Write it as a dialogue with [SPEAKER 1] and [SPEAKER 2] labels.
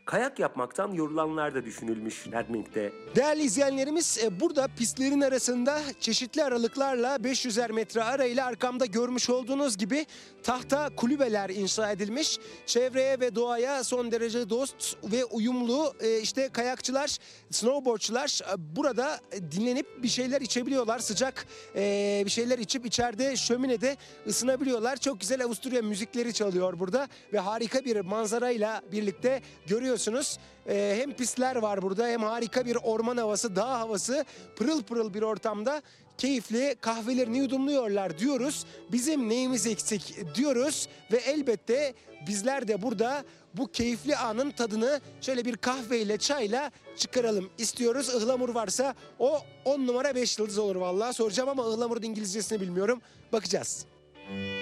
[SPEAKER 1] kayak yapmaktan yorulanlar da düşünülmüş Nerdming'de.
[SPEAKER 2] Değerli izleyenlerimiz, burada pistlerin arasında çeşitli aralıklarla 500'er metre arayla arkamda görmüş olduğunuz gibi tahta kulübeler inşa edilmiş. Çevreye ve doğaya son derece dost ve uyumlu işte kayakçılar, snowboardçular burada dinlenip bir şeyler içebiliyorlar. Sıcak bir şeyler içip içeride şöminede ısınabiliyorlar. Çok güzel Avusturya müzikleri çalıyor burada ve harika bir manzarayla birlikte görüyorsunuz. Hem pistler var burada hem harika bir orman havası, dağ havası, pırıl pırıl bir ortamda keyifli kahvelerini yudumluyorlar diyoruz. Bizim neyimiz eksik diyoruz ve elbette bizler de burada bu keyifli anın tadını şöyle bir kahveyle, çayla çıkaralım istiyoruz. Ihlamur varsa o 10 numara 5 yıldız olur vallahi. Soracağım ama ıhlamurun İngilizcesini bilmiyorum. Bakacağız.